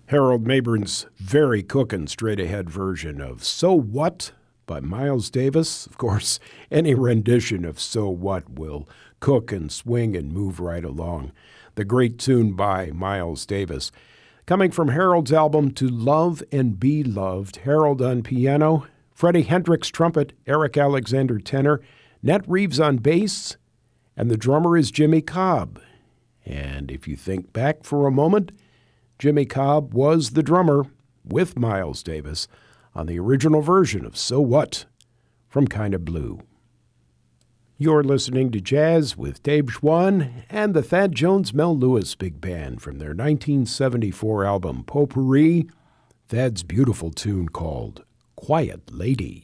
Harold Mayburn's very cookin' straight-ahead version of So What by Miles Davis. Of course, any rendition of So What will cook and swing and move right along. The great tune by Miles Davis. Coming from Harold's album To Love and Be Loved, Harold on piano, Freddie Hendricks trumpet, Eric Alexander tenor, Nat Reeves on bass, and the drummer is Jimmy Cobb. And if you think back for a moment, Jimmy Cobb was the drummer with Miles Davis on the original version of So What from Kinda Blue. You're listening to Jazz with Dave Schwann and the Thad Jones Mel Lewis Big Band from their 1974 album Potpourri, Thad's beautiful tune called Quiet Lady.